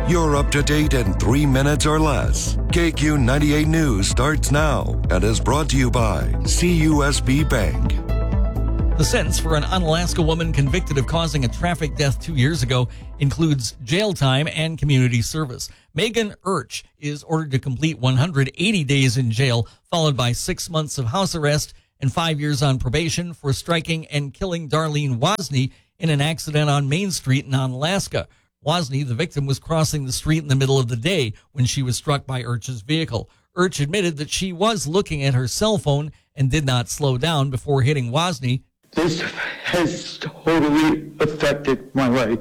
You're up to date in 3 minutes or less. KQ 98 News starts now and is brought to you by CUSB Bank. The sentence for an Unalaska woman convicted of causing a traffic death 2 years ago includes jail time and community service. Megan Urch is ordered to complete 180 days in jail, followed by 6 months of house arrest and 5 years on probation for striking and killing Darlene Wozni in an accident on Main Street in Unalaska. Wozni, the victim, was crossing the street in the middle of the day when she was struck by Urch's vehicle. Urch admitted that she was looking at her cell phone and did not slow down before hitting Wozni. This has totally affected my life.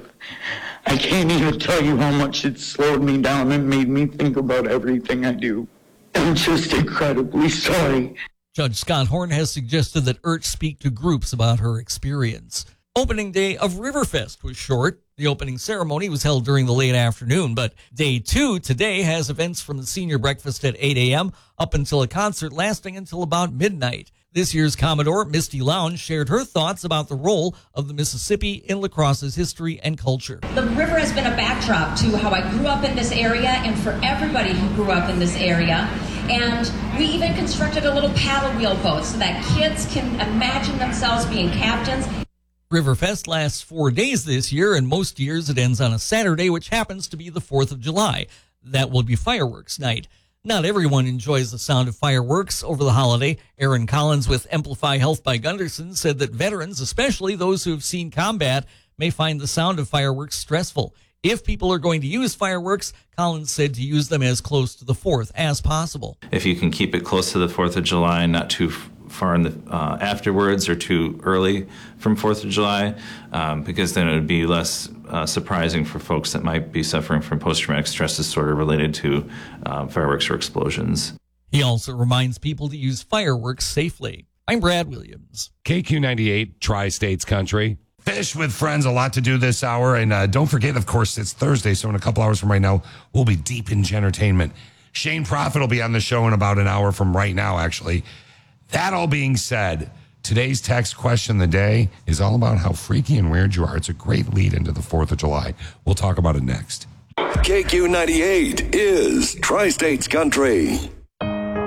I can't even tell you how much it slowed me down and made me think about everything I do. I'm just incredibly sorry. Judge Scott Horn has suggested that Urch speak to groups about her experience. Opening day of Riverfest was short. The opening ceremony was held during the late afternoon, but day 2 today has events from the senior breakfast at 8 a.m. up until a concert lasting until about midnight. This year's Commodore, Misty Lounge, shared her thoughts about the role of the Mississippi in lacrosse's history and culture. The river has been a backdrop to how I grew up in this area and for everybody who grew up in this area. And we even constructed a little paddle wheel boat so that kids can imagine themselves being captains. Riverfest lasts 4 days this year, and most years it ends on a Saturday, which happens to be the 4th of July. That will be fireworks night. Not everyone enjoys the sound of fireworks over the holiday. Aaron Collins with Amplify Health by Gunderson said that veterans, especially those who have seen combat, may find the sound of fireworks stressful. If people are going to use fireworks, Collins said to use them as close to the 4th as possible. If you can keep it close to the 4th of July, not too far in the afterwards or too early from 4th of July, because then it would be less surprising for folks that might be suffering from post-traumatic stress disorder related to fireworks or explosions. He also reminds people to use fireworks safely. I'm Brad Williams. KQ 98, Tri-States Country. Fish with friends, a lot to do this hour. And don't forget, of course, it's Thursday, so in a couple hours from right now, we'll be deep in entertainment. Shane Prophet will be on the show in about an hour from right now, actually. That all being said, today's text question of the day is all about how freaky and weird you are. It's a great lead into the 4th of July. We'll talk about it next. KQ 98 is Tri-States Country.